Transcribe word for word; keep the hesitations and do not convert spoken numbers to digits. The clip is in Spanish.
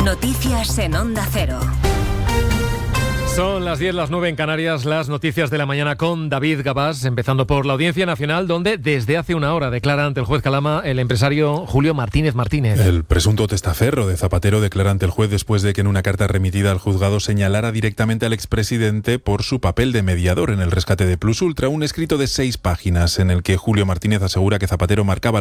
Noticias en Onda Cero. Son las diez, las nueve en Canarias, las noticias de la mañana con David Gabás, empezando por la Audiencia Nacional, donde desde hace una hora declara ante el juez Calama el empresario Julio Martínez Martínez. El presunto testaferro de Zapatero declara ante el juez después de que en una carta remitida al juzgado señalara directamente al expresidente por su papel de mediador en el rescate de Plus Ultra, un escrito de seis páginas en el que Julio Martínez asegura que Zapatero marcaba